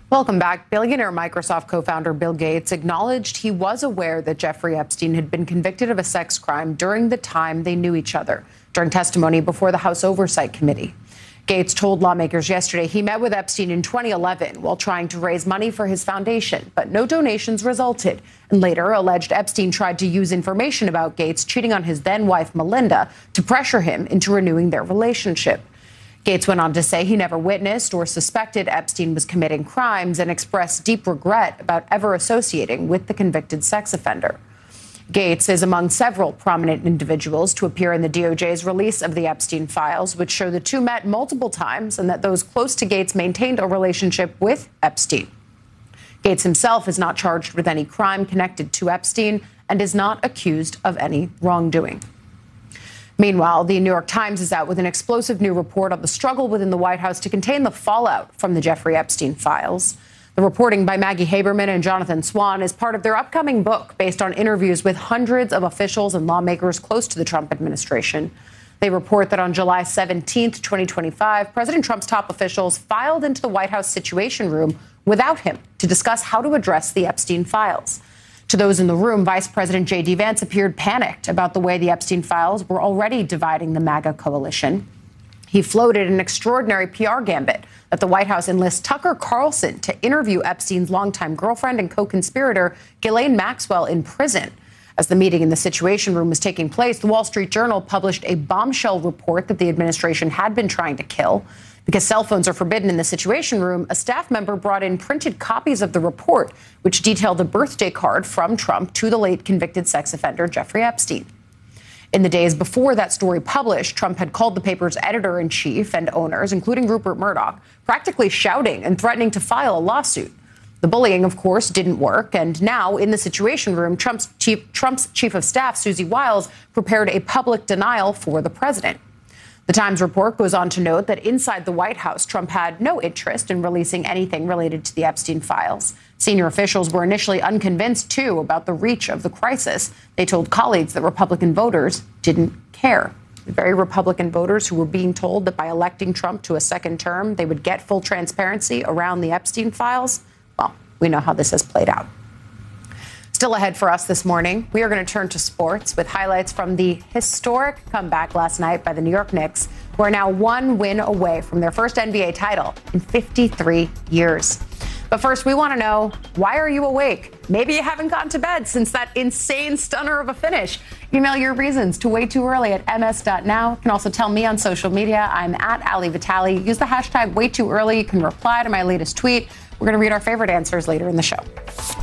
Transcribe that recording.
Welcome back. Billionaire Microsoft co-founder Bill Gates acknowledged he was aware that Jeffrey Epstein had been convicted of a sex crime during the time they knew each other, during testimony before the House Oversight Committee. Gates told lawmakers yesterday he met with Epstein in 2011 while trying to raise money for his foundation, but no donations resulted. And later alleged Epstein tried to use information about Gates cheating on his then-wife Melinda to pressure him into renewing their relationship. Gates went on to say he never witnessed or suspected Epstein was committing crimes and expressed deep regret about ever associating with the convicted sex offender. Gates is among several prominent individuals to appear in the DOJ's release of the Epstein files, which show the two met multiple times and that those close to Gates maintained a relationship with Epstein. Gates himself is not charged with any crime connected to Epstein and is not accused of any wrongdoing. Meanwhile, the New York Times is out with an explosive new report on the struggle within the White House to contain the fallout from the Jeffrey Epstein files. The reporting by Maggie Haberman and Jonathan Swan is part of their upcoming book based on interviews with hundreds of officials and lawmakers close to the Trump administration. They report that on July 17th, 2025, President Trump's top officials filed into the White House Situation Room without him to discuss how to address the Epstein files. To those in the room, Vice President J.D. Vance appeared panicked about the way the Epstein files were already dividing the MAGA coalition. He floated an extraordinary PR gambit that the White House enlists Tucker Carlson to interview Epstein's longtime girlfriend and co-conspirator, Ghislaine Maxwell, in prison. As the meeting in the Situation Room was taking place, the Wall Street Journal published a bombshell report that the administration had been trying to kill. Because cell phones are forbidden in the Situation Room, a staff member brought in printed copies of the report, which detailed a birthday card from Trump to the late convicted sex offender Jeffrey Epstein. In the days before that story published, Trump had called the paper's editor-in-chief and owners, including Rupert Murdoch, practically shouting and threatening to file a lawsuit. The bullying, of course, didn't work, and now in the Situation Room, Trump's chief of staff, Susie Wiles, prepared a public denial for the president. The Times report goes on to note that inside the White House, Trump had no interest in releasing anything related to the Epstein files. Senior officials were initially unconvinced, too, about the reach of the crisis. They told colleagues that Republican voters didn't care. The very Republican voters who were being told that by electing Trump to a second term, they would get full transparency around the Epstein files. Well, we know how this has played out. Still ahead for us this morning, we are going to turn to sports with highlights from the historic comeback last night by the New York Knicks, who are now one win away from their first NBA title in 53 years. But first, we want to know, why are you awake? Maybe you haven't gone to bed since that insane stunner of a finish. Email your reasons to waytooearly at ms.now. You can also tell me on social media. I'm at Ali Vitali. Use the hashtag waytooearly. You can reply to my latest tweet. We're going to read our favorite answers later in the show.